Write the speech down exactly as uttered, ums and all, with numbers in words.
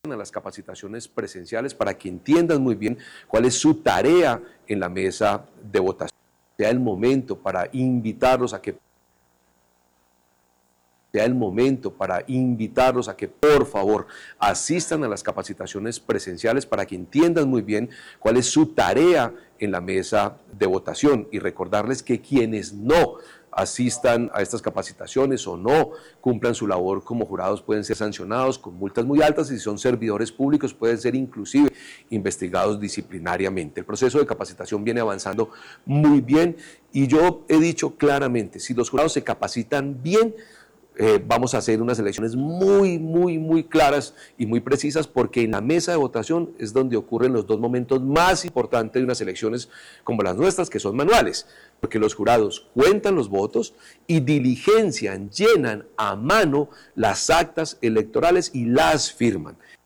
a las capacitaciones presenciales para que entiendan muy bien cuál es su tarea en la mesa de votación. Sea el momento para invitarlos a que sea el momento para invitarlos a que por favor asistan a las capacitaciones presenciales para que entiendan muy bien cuál es su tarea en la mesa de votación y recordarles que quienes no asistan a estas capacitaciones o no cumplan su labor como jurados pueden ser sancionados con multas muy altas y si son servidores públicos pueden ser inclusive investigados disciplinariamente. El proceso de capacitación viene avanzando muy bien y yo he dicho claramente, si los jurados se capacitan bien, Eh, vamos a hacer unas elecciones muy, muy, muy claras y muy precisas porque en la mesa de votación es donde ocurren los dos momentos más importantes de unas elecciones como las nuestras, que son manuales, porque los jurados cuentan los votos y diligencian, llenan a mano las actas electorales y las firman.